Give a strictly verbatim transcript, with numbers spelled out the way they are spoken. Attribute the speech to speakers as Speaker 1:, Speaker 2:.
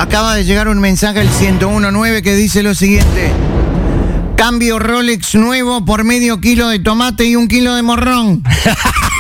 Speaker 1: Acaba de llegar un mensaje al ciento uno nueve que dice lo siguiente. Cambio Rolex nuevo por medio kilo de tomate y un kilo de morrón.